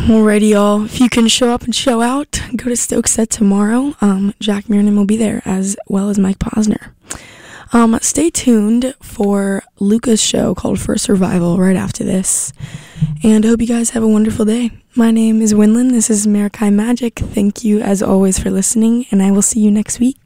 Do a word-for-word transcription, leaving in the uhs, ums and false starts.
Alrighty, y'all. If you can show up and show out, go to Stokesett tomorrow. Um, Jack Miernan will be there, as well as Mike Posner. Um, stay tuned for Luca's show called For Survival right after this. And I hope you guys have a wonderful day. My name is Winland. This is Marikai Magic. Thank you, as always, for listening, and I will see you next week.